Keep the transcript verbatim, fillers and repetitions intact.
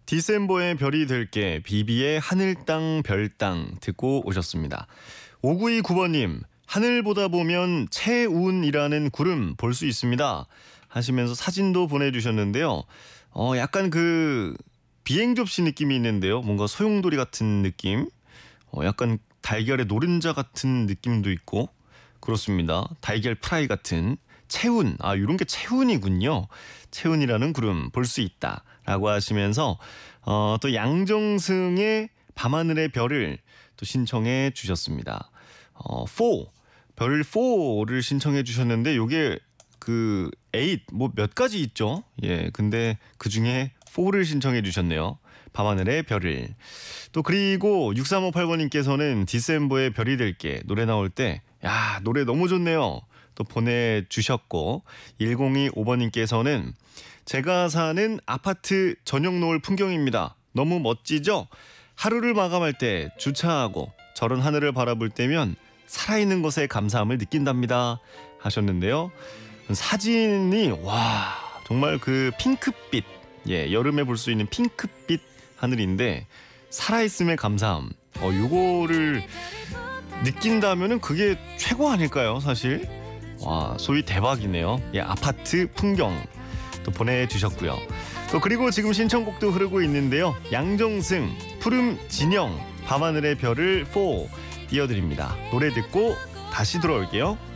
디셈버의 별이 될게 비비의 하늘 땅 별 땅 듣고 오셨습니다. 오구이구 번님 하늘 보다 보면 채운이라는 구름 볼 수 있습니다 하시면서 사진도 보내주셨는데요. 어 약간 그 비행 접시 느낌이 있는데요. 뭔가 소용돌이 같은 느낌, 어 약간 달걀의 노른자 같은 느낌도 있고 그렇습니다. 달걀 프라이 같은 채운, 아 이런 게 채운이군요. 채운이라는 구름 볼 수 있다라고 하시면서 어, 또 양정승의 밤하늘의 별을 또 신청해 주셨습니다. 어, 사, 별 사를 신청해 주셨는데 요게 그 팔, 뭐 몇 가지 있죠. 예, 근데 그 중에 사를 신청해 주셨네요. 밤하늘의 별을. 또 그리고 육삼오팔 번님께서는 디셈버의 별이 될게 노래 나올 때 야 노래 너무 좋네요 또 보내주셨고, 일공이오 번님께서는 제가 사는 아파트 저녁 노을 풍경입니다. 너무 멋지죠? 하루를 마감할 때 주차하고 저런 하늘을 바라볼 때면 살아있는 것에 감사함을 느낀답니다 하셨는데요. 사진이 와 정말 그 핑크빛, 예 여름에 볼 수 있는 핑크빛 하늘인데 살아있음의 감사함, 어 요거를 느낀다면은 그게 최고 아닐까요 사실. 와 소위 대박이네요. 예 아파트 풍경 또 보내주셨고요. 또 그리고 지금 신청곡도 흐르고 있는데요. 양정승 푸름 진영 밤하늘의 별을 사 띄워드립니다. 노래 듣고 다시 돌아올게요.